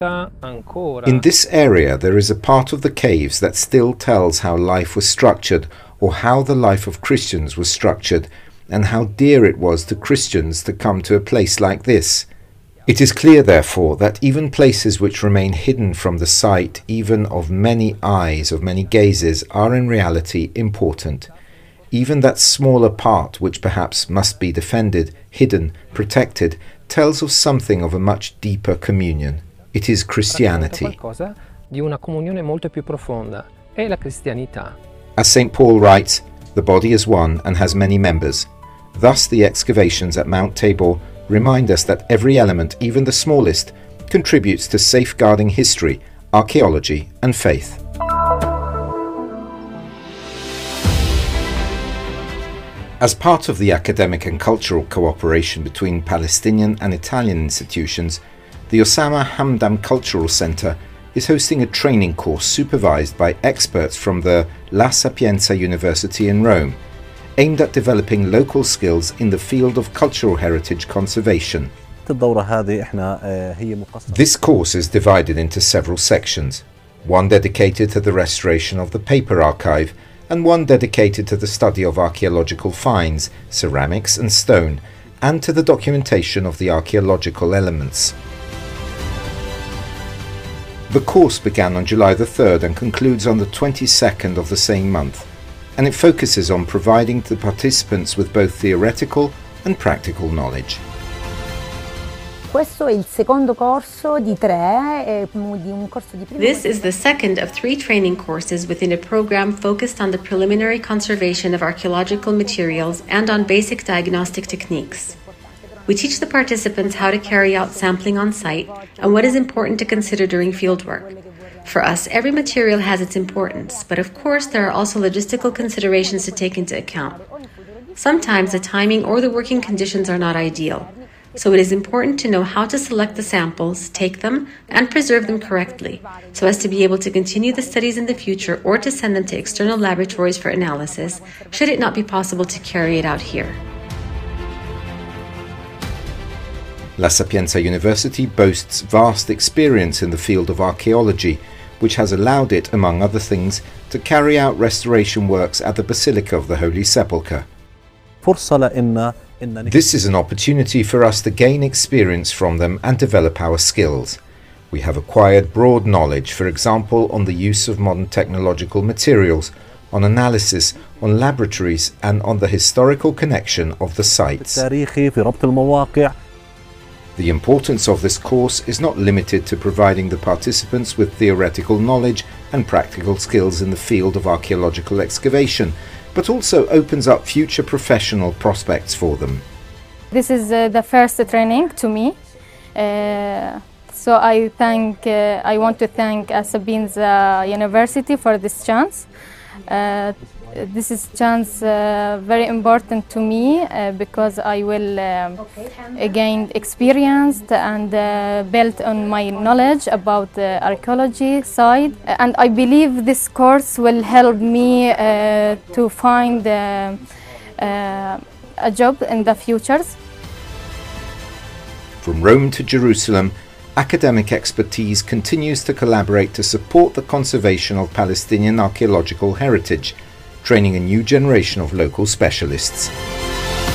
In this area there is a part of the caves that still tells how life was structured, or how the life of Christians was structured, and how dear it was to Christians to come to a place like this. It is clear, therefore, that even places which remain hidden from the sight, even of many eyes, of many gazes, are in reality important. Even that smaller part, which perhaps must be defended, hidden, protected, tells of something of a much deeper communion. It is Christianity. As St. Paul writes, the body is one and has many members. Thus the excavations at Mount Tabor remind us that every element, even the smallest, contributes to safeguarding history, archaeology and faith. As part of the academic and cultural cooperation between Palestinian and Italian institutions, the Osama Hamdan Cultural Center is hosting a training course supervised by experts from the La Sapienza University in Rome, aimed at developing local skills in the field of cultural heritage conservation. This course is divided into several sections, one dedicated to the restoration of the paper archive, and one dedicated to the study of archaeological finds, ceramics and stone, and to the documentation of the archaeological elements. The course began on July the 3rd and concludes on the 22nd of the same month, and it focuses on providing the participants with both theoretical and practical knowledge. This is the second of 3 training courses within a program focused on the preliminary conservation of archaeological materials and on basic diagnostic techniques. We teach the participants how to carry out sampling on site and what is important to consider during fieldwork. For us, every material has its importance, but of course there are also logistical considerations to take into account. Sometimes the timing or the working conditions are not ideal, so it is important to know how to select the samples, take them, and preserve them correctly, so as to be able to continue the studies in the future or to send them to external laboratories for analysis, should it not be possible to carry it out here. La Sapienza University boasts vast experience in the field of archaeology, which has allowed it, among other things, to carry out restoration works at the Basilica of the Holy Sepulchre. This is an opportunity for us to gain experience from them and develop our skills. We have acquired broad knowledge, for example, on the use of modern technological materials, on analysis, on laboratories, and on the historical connection of the sites. The importance of this course is not limited to providing the participants with theoretical knowledge and practical skills in the field of archaeological excavation, but also opens up future professional prospects for them. This is the first training to me, so I want to thank Sapienza University for this chance. This is chance very important to me because I will gain experience and build on my knowledge about the archaeology side, and I believe this course will help me to find a job in the future. From Rome to Jerusalem, academic expertise continues to collaborate to support the conservation of Palestinian archaeological heritage, training a new generation of local specialists.